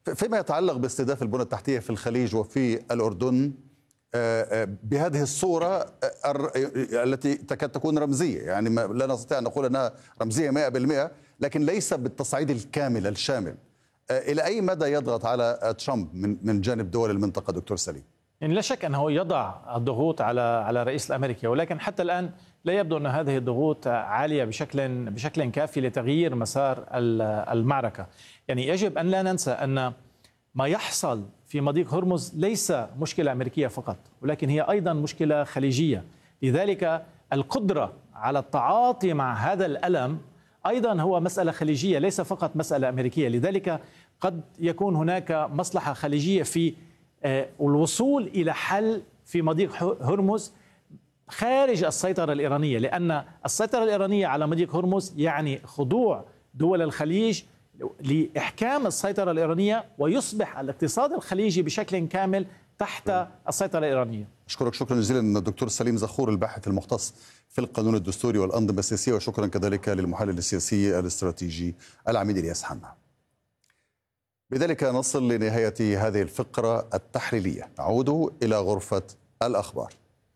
فيما يتعلق باستهداف البنى التحتية في الخليج وفي الأردن بهذه الصورة التي تكاد تكون رمزية، يعني لا نستطيع أن نقول أنها رمزية 100%، لكن ليس بالتصعيد الكامل الشامل. إلى أي مدى يضغط على ترامب من جانب دول المنطقة دكتور سليم؟ يعني لا شك أنه يضع الضغوط على الرئيس الأمريكي، ولكن حتى الآن لا يبدو أن هذه الضغوط عالية بشكل كافي لتغيير مسار المعركة. يعني يجب أن لا ننسى أن ما يحصل في مضيق هرمز ليس مشكلة أمريكية فقط، ولكن هي أيضا مشكلة خليجية. لذلك القدرة على التعاطي مع هذا الألم أيضا هو مسألة خليجية، ليس فقط مسألة أمريكية. لذلك قد يكون هناك مصلحة خليجية في الوصول إلى حل في مضيق هرمز خارج السيطرة الإيرانية، لأن السيطرة الإيرانية على مضيق هرمز يعني خضوع دول الخليج لإحكام السيطرة الإيرانية، ويصبح الاقتصاد الخليجي بشكل كامل تحت السيطرة الإيرانية. أشكرك شكرا جزيلا الدكتور سليم زخور، الباحث المختص في القانون الدستوري والأنظمة السياسية، وشكرا كذلك للمحلل السياسي الاستراتيجي العميد إلياس حنا. بذلك نصل لنهاية هذه الفقرة التحليلية، نعود إلى غرفة الأخبار.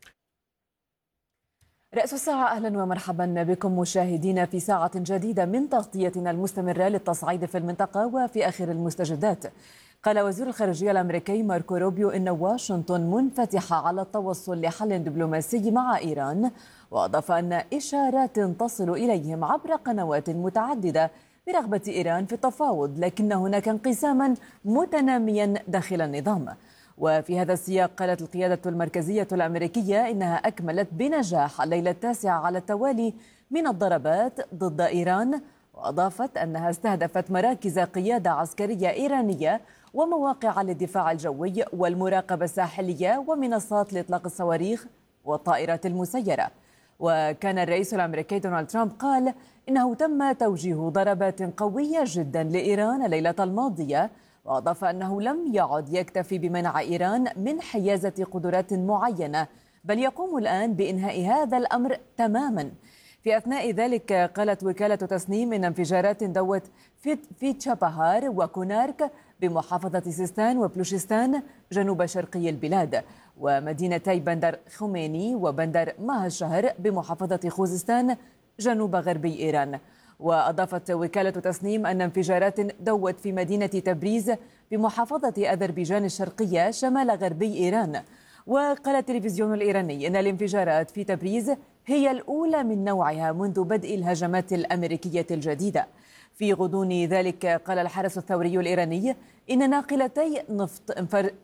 رأس الساعة، أهلا ومرحبا بكم مشاهدينا في ساعة جديدة من تغطيتنا المستمرة للتصعيد في المنطقة وفي آخر المستجدات. قال وزير الخارجية الأمريكي ماركو روبيو إن واشنطن منفتحة على التوصل لحل دبلوماسي مع إيران، وأضاف أن إشارات تصل إليهم عبر قنوات متعددة برغبة إيران في التفاوض، لكن هناك انقساما متناميا داخل النظام. وفي هذا السياق قالت القيادة المركزية الأمريكية إنها أكملت بنجاح الليلة التاسعة على التوالي من الضربات ضد إيران، وأضافت أنها استهدفت مراكز قيادة عسكرية إيرانية ومواقع للدفاع الجوي والمراقبة الساحلية ومنصات لإطلاق الصواريخ والطائرات المسيرة. وكان الرئيس الأمريكي دونالد ترامب قال إنه تم توجيه ضربات قوية جدا لإيران الليلة الماضية، وأضاف أنه لم يعد يكتفي بمنع إيران من حيازة قدرات معينة، بل يقوم الآن بإنهاء هذا الأمر تماما. في أثناء ذلك قالت وكالة تسنيم إن انفجارات دوت في تشابهار وكونارك بمحافظة سيستان وبلوشستان جنوب شرقي البلاد، ومدينتي بندر خميني وبندر ماه الشهر بمحافظة خوزستان جنوب غربي إيران. وأضافت وكالة تسنيم أن انفجارات دوت في مدينة تبريز بمحافظة أذربيجان الشرقية شمال غربي إيران. وقال التلفزيون الإيراني أن الانفجارات في تبريز هي الأولى من نوعها منذ بدء الهجمات الأمريكية الجديدة. في غضون ذلك قال الحرس الثوري الإيراني إن ناقلتي نفط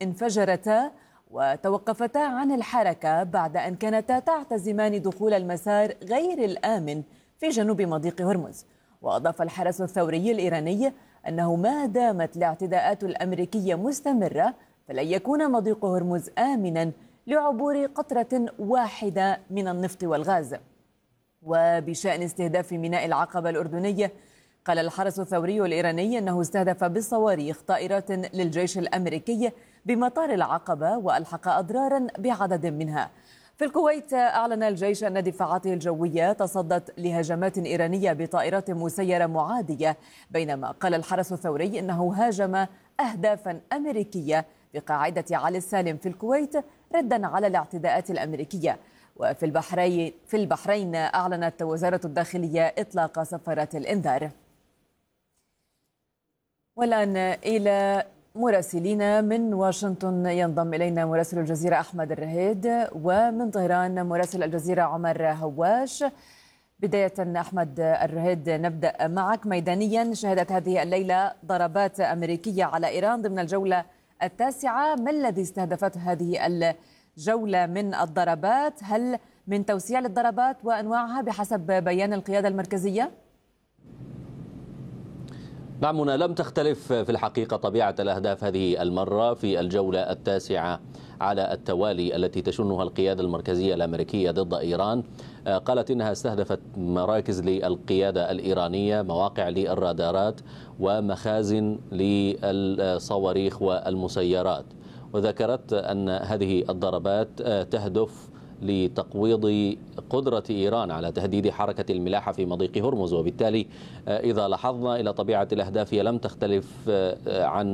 انفجرتا وتوقفتا عن الحركة بعد أن كانتا تعتزمان دخول المسار غير الآمن في جنوب مضيق هرمز. وأضاف الحرس الثوري الإيراني أنه ما دامت الاعتداءات الأمريكية مستمرة فلن يكون مضيق هرمز آمنا لعبور قطرة واحدة من النفط والغاز. وبشأن استهداف ميناء العقبة الأردني قال الحرس الثوري الإيراني أنه استهدف بالصواريخ طائرات للجيش الأمريكي بمطار العقبة وألحق أضرارا بعدد منها. في الكويت أعلن الجيش أن دفاعاته الجوية تصدت لهجمات إيرانية بطائرات مسيرة معادية، بينما قال الحرس الثوري أنه هاجم أهدافا أمريكية بقاعدة علي السالم في الكويت ردا على الاعتداءات الأمريكية. وفي البحرين أعلنت وزارة الداخلية إطلاق صفارات الإنذار. والآن إلى مراسلين من واشنطن، ينضم إلينا مراسل الجزيرة أحمد الرهيد، ومن طهران مراسل الجزيرة عمر هواش. بداية أحمد الرهيد، نبدأ معك ميدانيا. شهدت هذه الليلة ضربات أمريكية على إيران ضمن الجولة التاسعة. ما الذي استهدفته هذه الجولة من الضربات؟ هل من توسيع للضربات وأنواعها بحسب بيان القيادة المركزية؟ نعم، هنا لم تختلف في الحقيقة طبيعة الأهداف هذه المرة في الجولة التاسعة على التوالي التي تشنها القيادة المركزية الأمريكية ضد إيران. قالت إنها استهدفت مراكز للقيادة الإيرانية، مواقع للرادارات، ومخازن للصواريخ والمسيرات. وذكرت أن هذه الضربات تهدف لتقويض قدرة إيران على تهديد حركة الملاحة في مضيق هرمز. وبالتالي إذا لاحظنا إلى طبيعة الأهداف هي لم تختلف عن